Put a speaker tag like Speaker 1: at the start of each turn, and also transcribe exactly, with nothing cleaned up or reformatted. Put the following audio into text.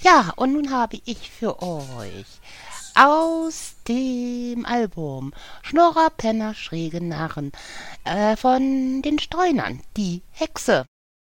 Speaker 1: Ja, und nun habe ich für euch aus dem Album Schnorrer, Penner, schräge Narren äh, von den Streunern die Hexe.